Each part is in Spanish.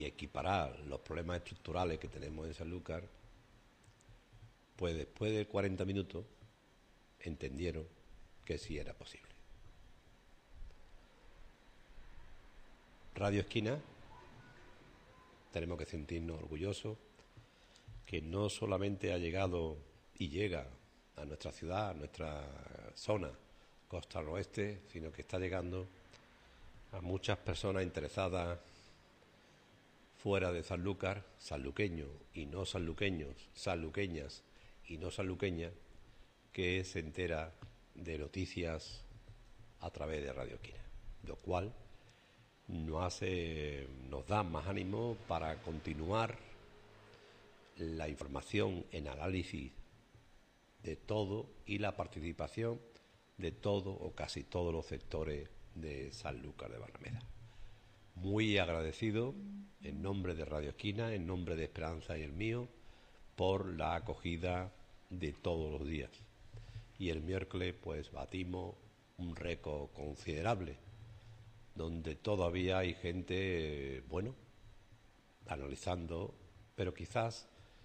equiparar los problemas estructurales que tenemos en Sanlúcar, pues después de 40 minutos entendieron que sí era posible. Radio Esquina, tenemos que sentirnos orgullosos que no solamente ha llegado y llega a nuestra ciudad, a nuestra zona costa noroeste, sino que está llegando a muchas personas interesadas fuera de Sanlúcar, sanluqueños y no sanluqueños, sanluqueñas y no sanluqueñas, que se entera de noticias a través de Radio Esquina, lo cual nos da más ánimo para continuar la información en análisis de todo y la participación de todo o casi todos los sectores de Sanlúcar de Barrameda. Muy agradecido en nombre de Radio Esquina, en nombre de Esperanza y el mío, por la acogida de todos los días. Y el miércoles pues batimos un récord considerable, donde todavía hay gente, analizando, pero quizás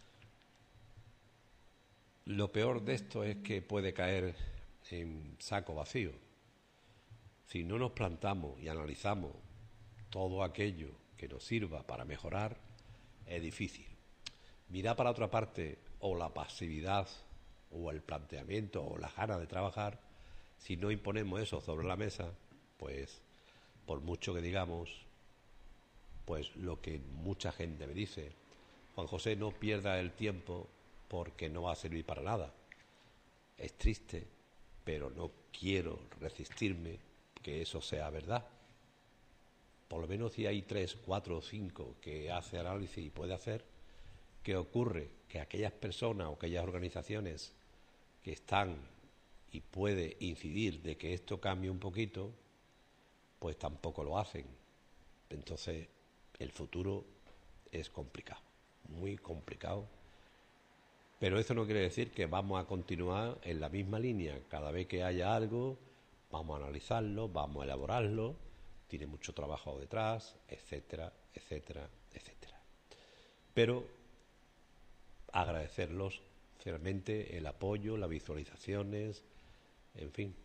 lo peor de esto es que puede caer en saco vacío. Si no nos plantamos y analizamos todo aquello que nos sirva para mejorar, es difícil. Mirar para otra parte, o la pasividad, o el planteamiento, o las ganas de trabajar, si no imponemos eso sobre la mesa, pues por mucho que digamos, pues lo que mucha gente me dice: Juan José, no pierda el tiempo porque no va a servir para nada. Es triste, pero no quiero resistirme que eso sea verdad. Por lo menos si hay 3, 4 o 5 que hace análisis y puede hacer, ¿qué ocurre? Que aquellas personas o aquellas organizaciones que están y puede incidir de que esto cambie un poquito, pues tampoco lo hacen. Entonces el futuro es complicado, muy complicado. Pero eso no quiere decir que vamos a continuar en la misma línea. Cada vez que haya algo, vamos a analizarlo, vamos a elaborarlo. Tiene mucho trabajo detrás, etcétera, etcétera, etcétera. Pero agradecerlos realmente el apoyo, las visualizaciones, en fin.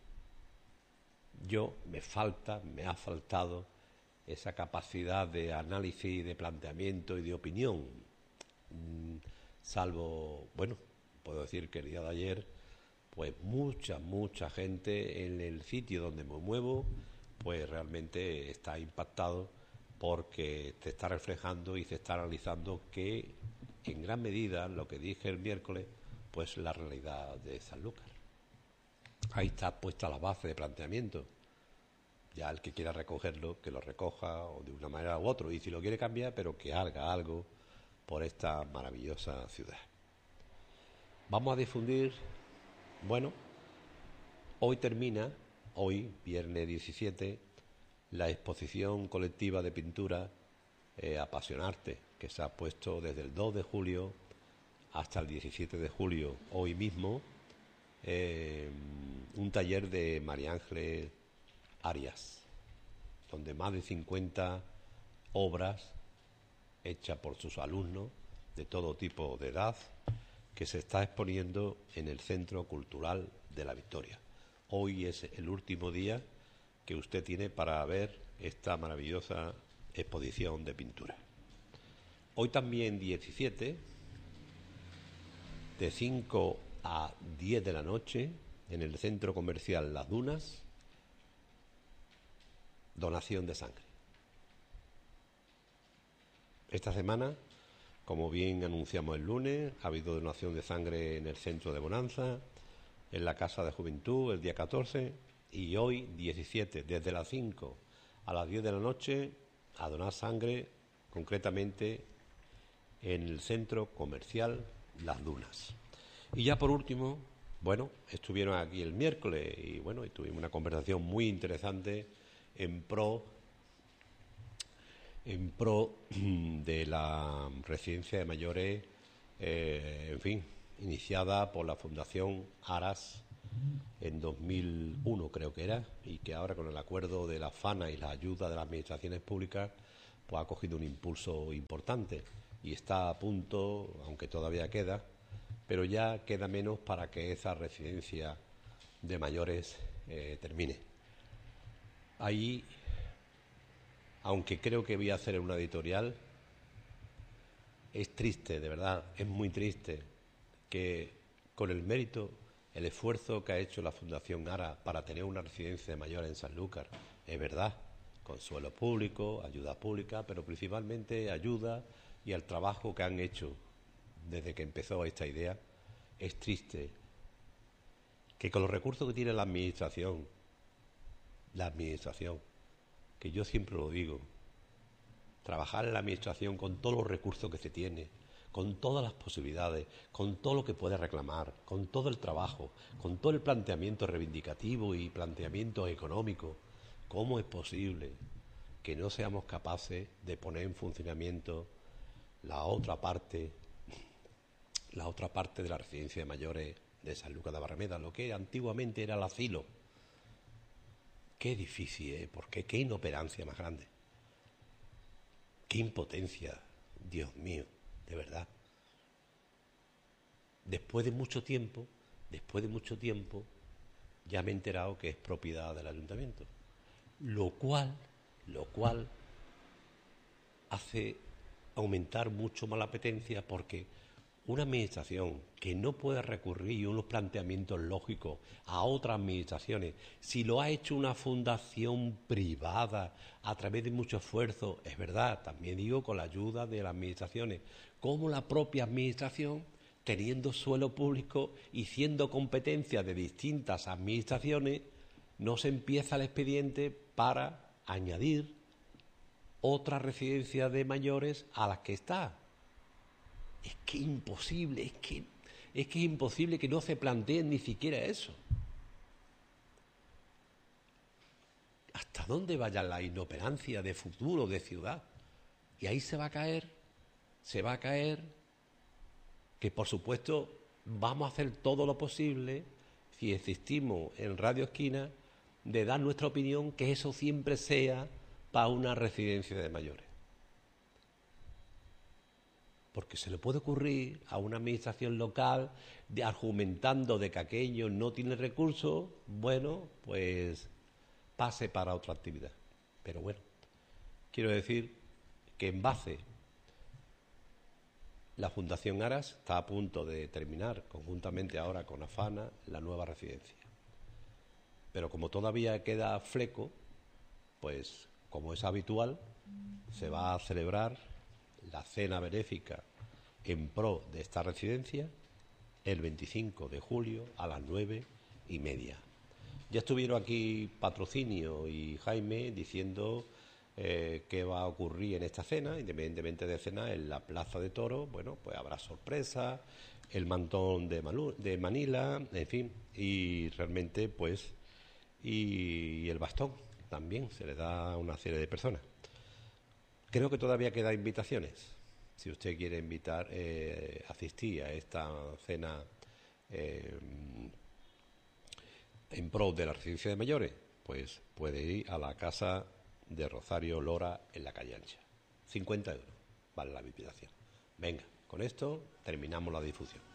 Me ha faltado esa capacidad de análisis, de planteamiento y de opinión. Salvo, puedo decir que el día de ayer, pues mucha gente en el sitio donde me muevo, pues realmente está impactado porque te está reflejando y se está analizando que en gran medida lo que dije el miércoles, pues la realidad de Sanlúcar. Ahí está puesta la base de planteamiento. Ya el que quiera recogerlo, que lo recoja o de una manera u otra, y si lo quiere cambiar, pero que haga algo por esta maravillosa ciudad. Vamos a difundir, hoy, viernes 17, la exposición colectiva de pintura Apasionarte, que se ha puesto desde el 2 de julio hasta el 17 de julio, hoy mismo, un taller de María Ángeles Arias, donde más de 50 obras hechas por sus alumnos de todo tipo de edad, que se está exponiendo en el Centro Cultural de la Victoria. Hoy es el último día que usted tiene para ver esta maravillosa exposición de pintura. Hoy también 17, de 5 a 10 de la noche, en el Centro Comercial Las Dunas, donación de sangre. Esta semana, como bien anunciamos el lunes, ha habido donación de sangre en el Centro de Bonanza, en la Casa de Juventud el día 14, y hoy 17, desde las 5 a las 10 de la noche, a donar sangre, concretamente en el Centro Comercial Las Dunas. Y ya por último, estuvieron aquí el miércoles y tuvimos una conversación muy interesante en pro de la residencia de mayores, iniciada por la Fundación Aras en 2001, creo que era, y que ahora con el acuerdo de la FANA y la ayuda de las administraciones públicas, pues ha cogido un impulso importante y está a punto, aunque todavía queda, pero ya queda menos para que esa residencia de mayores termine. Ahí, aunque creo que voy a hacer una editorial, es triste, de verdad, es muy triste que con el mérito, el esfuerzo que ha hecho la Fundación ARA para tener una residencia de mayores en Sanlúcar, es verdad, con suelo público, ayuda pública, pero principalmente ayuda y al trabajo que han hecho desde que empezó esta idea, es triste que con los recursos que tiene la administración, que yo siempre lo digo, trabajar en la administración con todos los recursos que se tiene, con todas las posibilidades, con todo lo que puede reclamar, con todo el trabajo, con todo el planteamiento reivindicativo y planteamiento económico, ¿cómo es posible que no seamos capaces de poner en funcionamiento la otra parte de la residencia de mayores de Sanlúcar de Barrameda, lo que antiguamente era el asilo? Qué difícil, porque qué inoperancia más grande, qué impotencia, Dios mío, de verdad. Después de mucho tiempo, ya me he enterado que es propiedad del ayuntamiento, lo cual hace aumentar mucho más la apetencia, porque una administración que no puede recurrir unos planteamientos lógicos a otras administraciones, si lo ha hecho una fundación privada a través de mucho esfuerzo, es verdad, también digo con la ayuda de las administraciones, como la propia administración, teniendo suelo público y siendo competencia de distintas administraciones, no se empieza el expediente para añadir otra residencia de mayores a las que está. Es que es imposible, es imposible que no se planteen ni siquiera eso. ¿Hasta dónde vaya la inoperancia de futuro, de ciudad? Y ahí se va a caer, que por supuesto vamos a hacer todo lo posible, si existimos en Radio Esquina, de dar nuestra opinión, que eso siempre sea para una residencia de mayores. Porque se le puede ocurrir a una administración local argumentando de que aquello no tiene recursos, bueno, pues pase para otra actividad. Pero bueno, quiero decir que en base la Fundación Aras está a punto de terminar, conjuntamente ahora con Afana, la nueva residencia. Pero como todavía queda fleco, pues como es habitual, se va a celebrar la cena benéfica en pro de esta residencia el 25 de julio a las 9:30. Ya estuvieron aquí Patrocinio y Jaime diciendo qué va a ocurrir en esta cena. Independientemente de cena, en la Plaza de Toros, bueno, pues habrá sorpresa, el mantón de Manila, en fin, y realmente pues y el bastón también se le da a una serie de personas. Creo que todavía quedan invitaciones. Si usted quiere asistir a esta cena en pro de la residencia de mayores, pues puede ir a la casa de Rosario Lora en la calle Ancha. 50 euros vale la invitación. Venga, con esto terminamos la difusión.